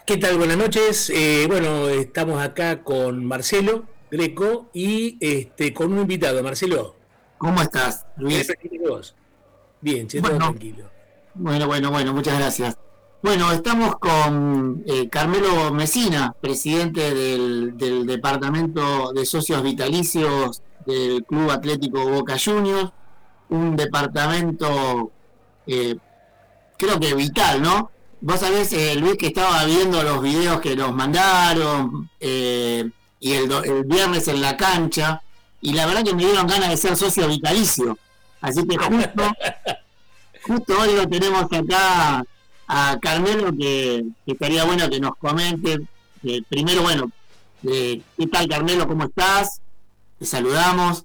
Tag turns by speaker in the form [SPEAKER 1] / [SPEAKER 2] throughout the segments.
[SPEAKER 1] ¿Qué tal? Buenas noches. Bueno, estamos acá con Marcelo Greco y con un invitado. Marcelo,
[SPEAKER 2] ¿Cómo estás,
[SPEAKER 1] ¿querés
[SPEAKER 2] Luis?
[SPEAKER 1] presentar vos? Bien, che, todo
[SPEAKER 2] Bueno,
[SPEAKER 1] tranquilo.
[SPEAKER 2] bueno, muchas gracias. Bueno, estamos con Carmelo Mesina, presidente del Departamento de Socios Vitalicios del Club Atlético Boca Juniors, un departamento eh, creo que vital, ¿no? Vos sabés, Luis, que estaba viendo los videos que nos mandaron y el viernes en la cancha, y la verdad que me dieron ganas de ser socio vitalicio. Así que justo hoy lo tenemos acá a Carmelo, que estaría bueno que nos comente. Primero, bueno, ¿qué tal, Carmelo? ¿Cómo estás? Te saludamos.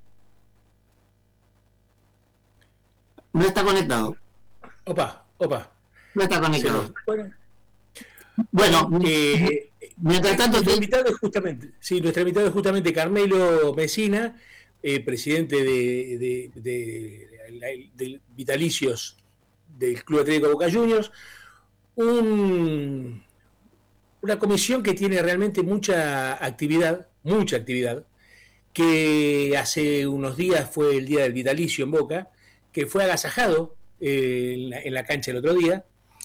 [SPEAKER 2] No está conectado.
[SPEAKER 1] Opa, opa.
[SPEAKER 2] No está
[SPEAKER 1] Se
[SPEAKER 2] conectado.
[SPEAKER 1] nos... Bueno,
[SPEAKER 2] Bueno, mientras tanto,
[SPEAKER 1] nuestro invitado es justamente, sí, nuestro invitado es justamente Carmelo Mesina, presidente de Vitalicios del Club Atlético Boca Juniors, un, una comisión que tiene realmente mucha actividad, que hace unos días fue el día del vitalicio en Boca, que fue agasajado en la cancha el otro día,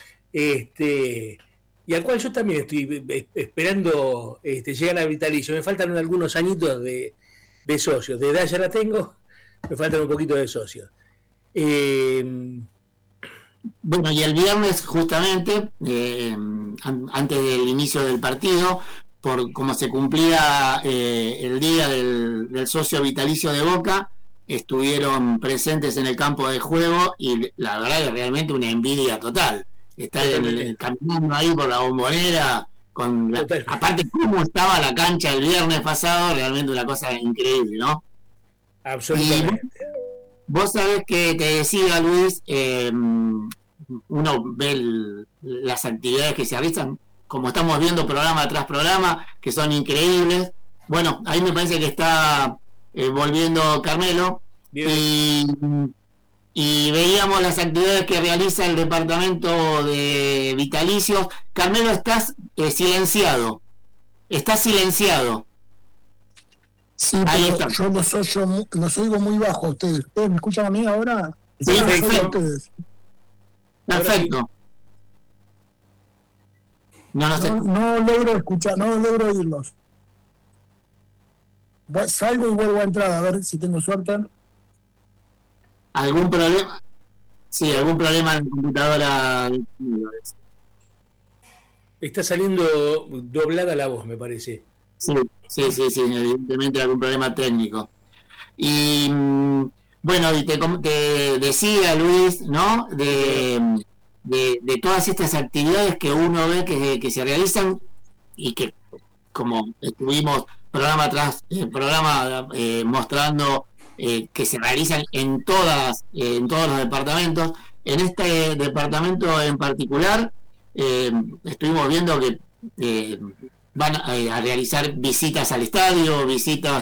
[SPEAKER 1] y al cual yo también estoy esperando llegar al vitalicio. Me faltan algunos añitos de socios, de edad ya la tengo, me faltan un poquito de socios. Eh,
[SPEAKER 2] bueno, y el viernes justamente, antes del inicio del partido, por como se cumplía el día del socio vitalicio de Boca, estuvieron presentes en el campo de juego y la verdad es realmente una envidia total. Estar
[SPEAKER 1] Totalmente.
[SPEAKER 2] caminando ahí por la Bombonera,
[SPEAKER 1] Totalmente.
[SPEAKER 2] aparte cómo estaba la cancha el viernes pasado, realmente una cosa increíble, ¿no? Y
[SPEAKER 1] Absolutamente.
[SPEAKER 2] vos sabés que te decía, Luis, uno ve las actividades que se realizan, como estamos viendo programa tras programa, que son increíbles. Bueno, ahí me parece que está volviendo Carmelo,
[SPEAKER 1] Bien.
[SPEAKER 2] y, y veíamos las actividades que realiza el departamento de vitalicios. Carmelo, estás silenciado, estás silenciado.
[SPEAKER 3] Sí,
[SPEAKER 2] Ahí
[SPEAKER 3] pero
[SPEAKER 2] está.
[SPEAKER 3] yo los oigo muy bajo a ustedes. ¿Ustedes me escuchan a mí ahora?
[SPEAKER 2] Sí,
[SPEAKER 3] Yo los oigo a
[SPEAKER 2] perfecto,
[SPEAKER 3] ustedes.
[SPEAKER 1] Ahora sí.
[SPEAKER 2] perfecto. No sé.
[SPEAKER 3] No logro escuchar, no logro oírlos. Salgo y vuelvo a entrar a ver si tengo suerte.
[SPEAKER 2] ¿Algún problema? Sí, algún problema en la computadora.
[SPEAKER 1] Está saliendo doblada la voz, me parece.
[SPEAKER 2] Sí, sí, evidentemente algún problema técnico. Y bueno, y te decía, Luis, ¿no? De todas estas actividades que uno ve que se realizan y que, como estuvimos programa tras programa mostrando que se realizan en todos los departamentos. En este departamento en particular, estuvimos viendo que van a realizar visitas al estadio, visitas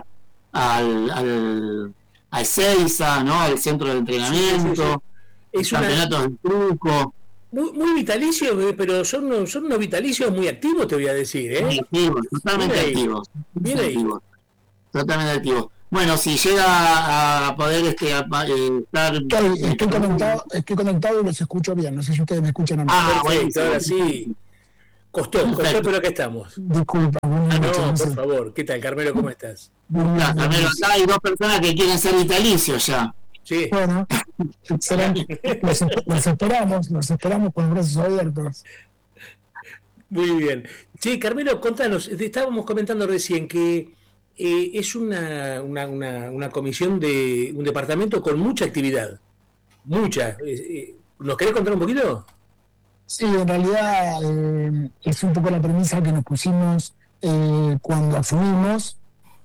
[SPEAKER 2] al Ezeiza, ¿no? Al centro de
[SPEAKER 1] Sí.
[SPEAKER 2] entrenamiento,
[SPEAKER 1] Es una
[SPEAKER 2] campeonatos de truco.
[SPEAKER 1] muy vitalicio, pero son unos vitalicios muy activos, te voy a decir,
[SPEAKER 2] Muy
[SPEAKER 1] ¿eh?
[SPEAKER 2] activos,
[SPEAKER 1] Bien
[SPEAKER 2] totalmente
[SPEAKER 1] ahí,
[SPEAKER 2] activos,
[SPEAKER 1] bien ahí.
[SPEAKER 2] totalmente activos. Bueno, si llega a poder estar
[SPEAKER 3] Estoy conectado y los escucho bien. No sé si ustedes me escuchan a mí.
[SPEAKER 1] Perfecto,
[SPEAKER 2] buenísimo,
[SPEAKER 1] ahora sí. Costó,
[SPEAKER 2] perfecto.
[SPEAKER 1] pero acá estamos.
[SPEAKER 3] Disculpa, buenas noches.
[SPEAKER 1] No,
[SPEAKER 3] No
[SPEAKER 1] por
[SPEAKER 3] sé.
[SPEAKER 1] favor. ¿Qué tal, Carmelo? ¿Cómo estás?
[SPEAKER 2] Acá hay dos personas que quieren ser vitalicios ya.
[SPEAKER 1] Sí.
[SPEAKER 3] Bueno, excelente. Los esperamos con los brazos abiertos.
[SPEAKER 1] Muy bien. Sí, Carmelo, contanos, estábamos comentando recién que es una comisión de un departamento con mucha actividad. Mucha. ¿Nos querés contar un poquito?
[SPEAKER 3] Sí, en realidad es un poco la premisa que nos pusimos cuando asumimos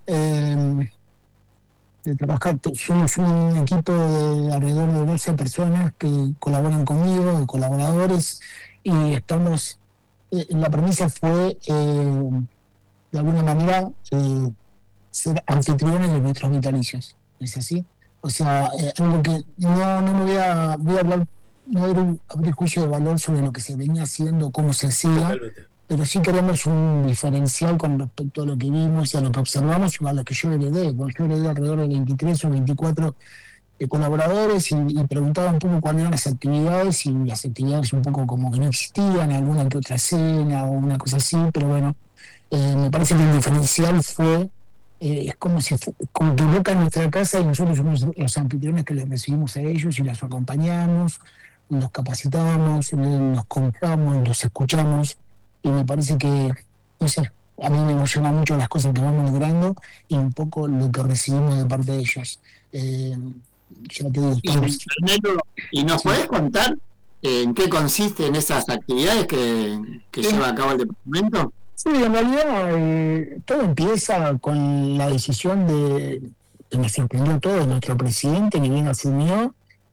[SPEAKER 3] de trabajar. Somos un equipo de alrededor de 12 personas que colaboran conmigo, de colaboradores, y estamos, la premisa fue, de alguna manera, ser anfitriones de nuestros vitalicios. ¿Es así? O sea, algo que no me voy a hablar, no voy a abrir juicio de valor sobre lo que se venía haciendo, cómo se hacía,
[SPEAKER 1] Totalmente.
[SPEAKER 3] pero sí queremos un diferencial con respecto a lo que vimos y a lo que observamos y a lo que yo heredé. Porque yo heredé alrededor de 23 o 24 colaboradores y preguntaba un poco cuáles eran las actividades, y las actividades un poco como que no existían, alguna que otra cena o una cosa así, pero bueno, me parece que el diferencial fue, es como si como que Boca en nuestra casa y nosotros somos los anfitriones que les recibimos a ellos y los acompañamos, los capacitamos, los contamos, los escuchamos, y me parece que, no sé, a mí me emociona mucho las cosas que vamos logrando y un poco lo que recibimos de parte de ellos. Ya te digo,
[SPEAKER 2] ¿Y nos podés contar en qué consisten esas actividades que lleva a cabo el departamento?
[SPEAKER 3] Sí, en realidad todo empieza con la decisión que nos sorprendió a todos, nuestro presidente, que bien asumió.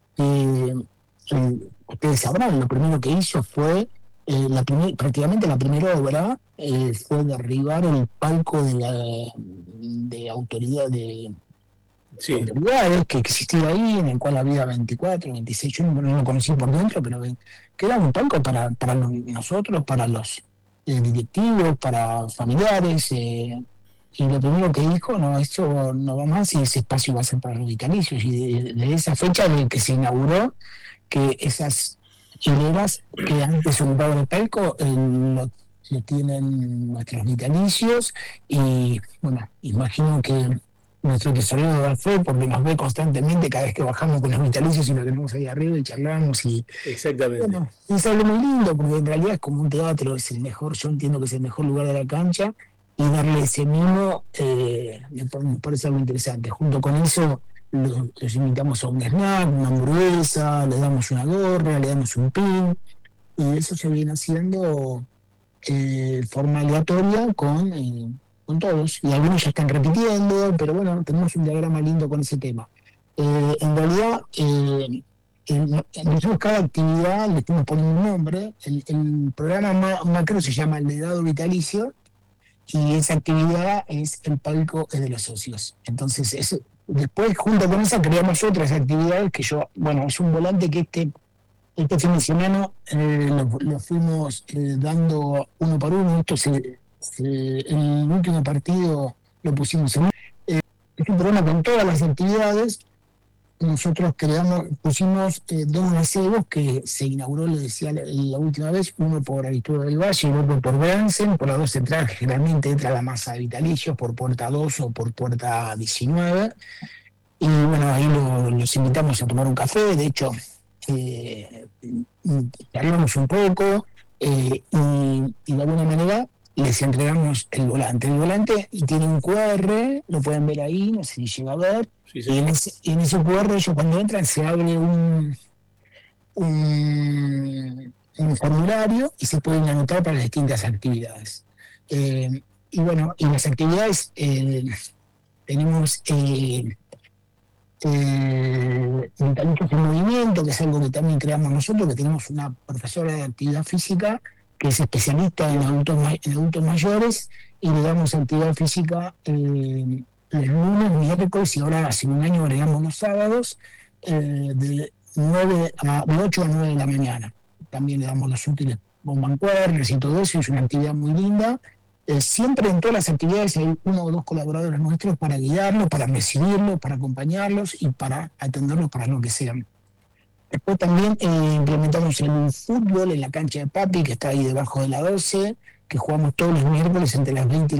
[SPEAKER 3] Ustedes sabrán, lo primero que hizo fue, prácticamente la primera obra fue derribar el palco de autoridad
[SPEAKER 1] Sí.
[SPEAKER 3] autoridades que existía ahí, en el cual había 24, 26, yo no lo conocí por dentro, pero que era un palco para nosotros, para los directivos, para familiares, y lo primero que dijo, no, esto no va más y ese espacio va a ser para los vitalicios, y de esa fecha de que se inauguró, que esas hileras que antes ocupaban el palco, lo tienen nuestros vitalicios, y bueno, imagino que nuestro tesorero da fe porque nos ve constantemente cada vez que bajamos con los vitalicios y lo tenemos ahí arriba y charlamos.
[SPEAKER 1] Exactamente.
[SPEAKER 3] Bueno, es algo muy lindo porque en realidad es como un teatro, es el mejor, yo entiendo que es el mejor lugar de la cancha, y darle ese mimo me parece algo interesante. Junto con eso los invitamos a un snack, una hamburguesa, le damos una gorra, le damos un pin, y eso se viene haciendo forma aleatoria con todos, y algunos ya están repitiendo, pero bueno, tenemos un diagrama lindo con ese tema. En realidad, nosotros cada actividad le estamos poniendo un nombre. El programa macro se llama el de dado vitalicio, y esa actividad es el palco de los socios. Entonces, después, junto con esa, creamos otras actividades que es un volante que este fin de semana lo fuimos dando uno por uno. El último partido lo pusimos en es un programa con todas las actividades. Nosotros pusimos dos gazebos que se inauguró, le decía la última vez, uno por Aristóbulo del Valle y el otro por Bransen. Por las dos entradas generalmente entra la masa de vitalicios por puerta 2 o por puerta 19. Y bueno, ahí los invitamos a tomar un café. De hecho, hablamos un poco y de alguna manera les entregamos el volante. El volante tiene un QR, lo pueden ver ahí, no sé si llega a ver.
[SPEAKER 1] Sí, sí.
[SPEAKER 3] Y en ese QR ellos cuando entran se abre un formulario y se pueden anotar para las distintas actividades. Y bueno, y las actividades tenemos Vitalitos en Movimiento, que es algo que también creamos nosotros, que tenemos una profesora de actividad física que es especialista en adultos mayores, y le damos actividad física los lunes, miércoles, y ahora hace un año agregamos los sábados, de 8 a 9 de la mañana. También le damos los útiles con mancuernas y todo eso, y es una actividad muy linda. Siempre en todas las actividades hay uno o dos colaboradores nuestros para guiarlos, para recibirlos, para acompañarlos y para atenderlos para lo que sean. Después también implementamos el fútbol en la cancha de Papi, que está ahí debajo de la 12, que jugamos todos los miércoles entre las 20 y